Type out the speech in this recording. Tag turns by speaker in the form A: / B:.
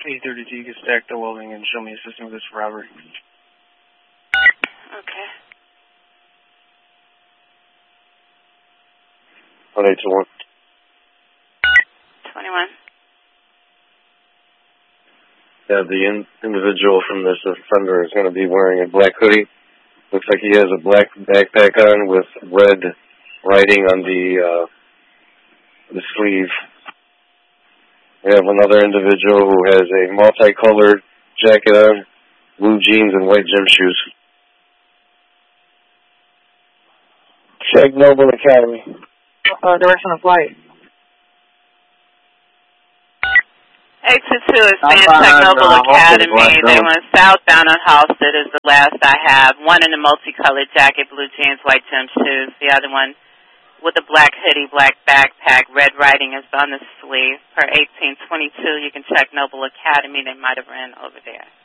A: 832, you can stack the welding and show me a system with this for robbery.
B: Okay.
C: 1821.
B: 21.
C: Yeah, the individual from this offender is going to be wearing a black hoodie. Looks like he has a black backpack on with red writing on the sleeve. We have another individual who has a multicolored jacket on, blue jeans, and white gym shoes.
D: Check Noble Academy.
E: Direction of flight.
B: 822 is saying Tech Noble Academy. They went southbound on Halsted is the last I have. One in a multicolored jacket, blue jeans, white gym shoes. The other one with a black hoodie, black backpack, red writing is on the sleeve. Per 1822, you can check Noble Academy. They might have ran over there.